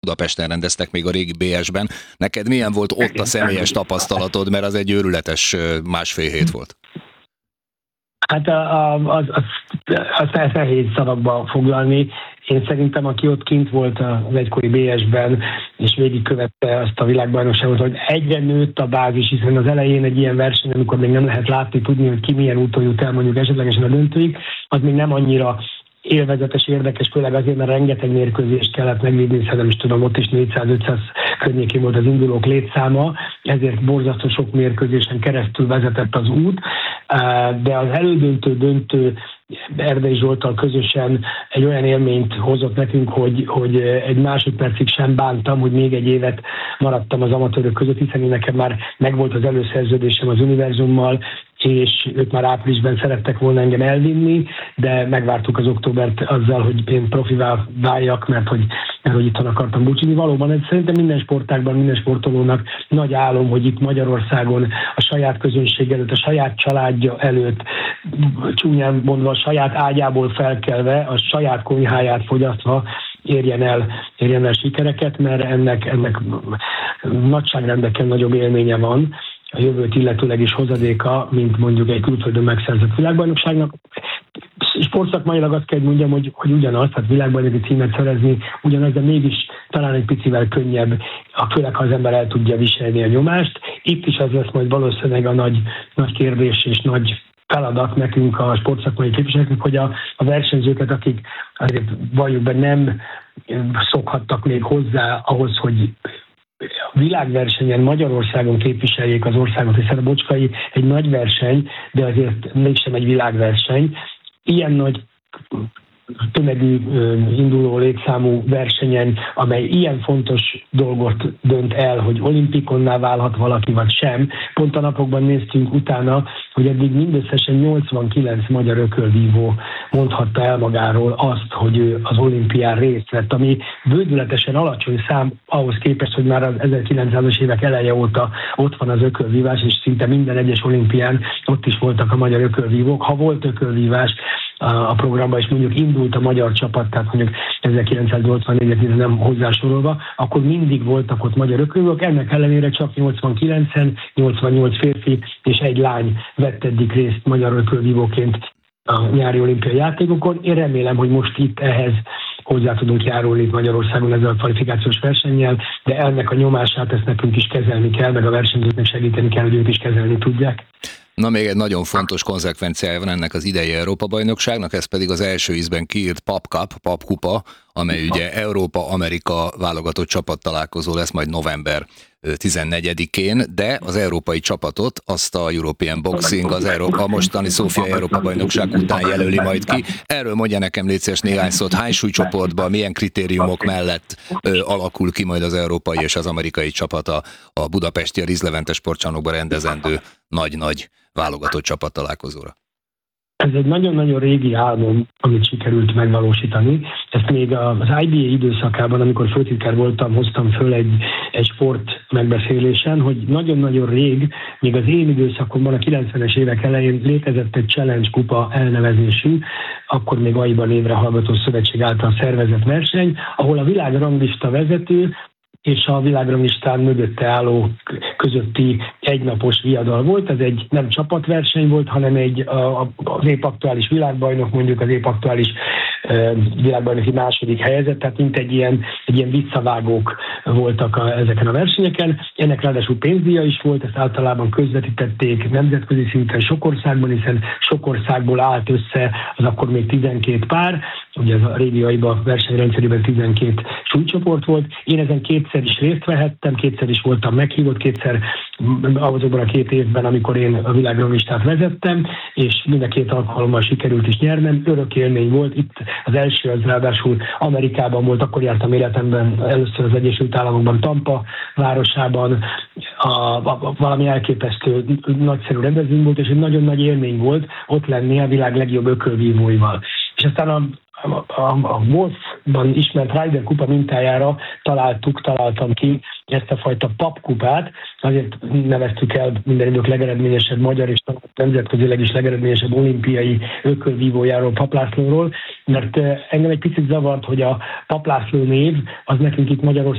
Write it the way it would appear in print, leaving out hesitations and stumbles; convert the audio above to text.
Budapesten rendeztek még a régi BS-ben. Neked milyen volt ott a személyes tapasztalatod, mert az egy őrületes másfél hét volt? Hát azt nehéz szavakba foglalni. Én szerintem, aki ott kint volt az egykori BS-ben, és végigkövette azt a világbajnokságot, hogy egyre nőtt a bázis, hiszen az elején egy ilyen verseny, amikor még nem lehet látni, tudni, hogy ki milyen úton jut el mondjuk esetlegesen a döntőig, az még nem annyira élvezetes, érdekes, főleg azért, mert rengeteg mérkőzést kellett megvédni, hiszen nem is tudom, ott is 400-500 környékén volt az indulók létszáma, ezért borzasztó sok mérkőzésen keresztül vezetett az út, de az elődöntő Erdei Zsolttal közösen egy olyan élményt hozott nekünk, hogy egy másodpercig sem bántam, hogy még egy évet maradtam az amatőrök között, hiszen nekem már megvolt az előszerződésem az Univerzummal, és ők már áprilisban szerettek volna engem elvinni, de megvártuk az októbert azzal, hogy én profivá váljak, mert hogy itthon akartam búcsúzni. Valóban ez szerintem minden sportágban, minden sportolónak nagy álom, hogy itt Magyarországon a saját közönség előtt, a saját családja előtt, csúnyán mondva a saját ágyából felkelve, a saját konyháját fogyasztva érjen el sikereket, mert ennek nagyságrendekkel nagyobb élménye van, a jövőt illetőleg is hozadéka, mint mondjuk egy külföldön megszerzett világbajnokságnak. Sportszakmailag azt kell mondjam, hogy ugyanaz, tehát világbajnoki címet szerezni ugyanaz, de mégis talán egy picivel könnyebb, főleg ha az ember el tudja viselni a nyomást. Itt is az lesz majd valószínűleg a nagy kérdés és nagy feladat nekünk, a sportszakmai képviselőknek, hogy a versenyzőket, akik azért valljuk be nem szokhattak még hozzá ahhoz, hogy a világversenyen Magyarországon képviseljék az országot, hiszen a Bocskai egy nagy verseny, de azért mégsem egy világverseny. Ilyen nagy tömegű induló létszámú versenyen, amely ilyen fontos dolgot dönt el, hogy olimpikonná válhat valaki, vagy sem. Pont a napokban néztünk utána, hogy eddig mindösszesen 89 magyar ökölvívó mondhatta el magáról azt, hogy ő az olimpián részt vett, ami bődületesen alacsony szám ahhoz képest, hogy már az 1900-as évek eleje óta ott van az ökölvívás, és szinte minden egyes olimpián ott is voltak a magyar ökölvívók. Ha volt ökölvívás a programban, és mondjuk indult a magyar csapat, tehát mondjuk 1984-et nem hozzásorolva, akkor mindig voltak ott magyar ökölvívók, ennek ellenére csak 89-en 88 férfi és egy lány vett eddig részt magyar ökölvívóként a nyári olimpiai játékokon. Én remélem, hogy most itt ehhez hozzá tudunk járulni Magyarországon ezzel a kvalifikációs versennyel, de ennek a nyomását ezt nekünk is kezelni kell, meg a versenyzőknek segíteni kell, hogy ők is kezelni tudják. Na, még egy nagyon fontos konzekvenciája van ennek az idei Európa-bajnokságnak, ez pedig az első ízben kiírt papkupa, amely ugye Európa-Amerika válogatott csapattalálkozó lesz majd november 14-én, de az európai csapatot azt a European Boxing, a mostani Szófiai Európa-bajnokság után jelöli majd ki. Erről mondja nekem légy szíves néhány szót, hány súlycsoportban, milyen kritériumok mellett alakul ki majd az európai és az amerikai csapat a budapesti, a Riz Levente sportcsarnokban rendezendő nagy-nagy válogatott csapattalálkozóra? Ez egy nagyon-nagyon régi álmom, amit sikerült megvalósítani. Ezt még az IBA időszakában, amikor főtitkár voltam, hoztam föl egy sport megbeszélésen, hogy nagyon-nagyon rég, még az én időszakomban, a 90-es évek elején létezett egy Challenge Kupa elnevezésű, akkor még AIBA névre hallgató szövetség által szervezett verseny, ahol a világranglista vezető és a világranglistán mögötte álló közötti egynapos viadal volt. Ez egy nem csapatverseny volt, hanem az épp aktuális világbajnok, mondjuk az épp aktuális világbajnoki második helyezett, tehát mint egy ilyen visszavágók voltak ezeken a versenyeken. Ennek ráadásul pénzdíja is volt, ezt általában közvetítették nemzetközi szinten sok országban, hiszen sok országból állt össze az akkor még 12 pár, ugye ez a régi AIBA versenyrendszerében 12 súlycsoport volt. Én ezen kétszer is részt vehettem, kétszer is voltam meghívott, kétszer azokban a 2 évben, amikor én a világranglistát vezettem, és mind a 2 alkalommal sikerült is nyernem. Örök élmény volt. Itt az első az ráadásul Amerikában volt, akkor jártam életemben először az Egyesült Államokban, Tampa városában, valami elképesztő nagyszerű rendezvény volt, és egy nagyon nagy élmény volt ott lenni a világ legjobb ökölvívóival. És aztán a Wolfban ismert Ryder kupa mintájára találtam ki ezt a fajta papkupát, azért neveztük el minden idők legeredményesebb magyar és nemzetközileg is legeredményesebb olimpiai ökölvívójáról, Papp Lászlóról, mert engem egy picit zavart, hogy a Papp László név az nekünk itt Magyarországon